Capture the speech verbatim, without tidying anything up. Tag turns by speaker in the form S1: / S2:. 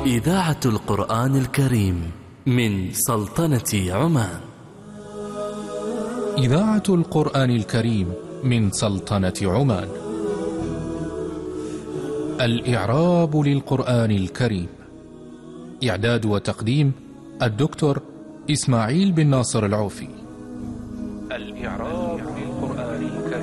S1: إذاعة القرآن الكريم من سلطنة عمان.
S2: إذاعة القرآن الكريم من سلطنة عمان. الإعراب للقرآن الكريم. إعداد وتقديم الدكتور إسماعيل بن ناصر العوفي. الإعراب للقرآن الكريم.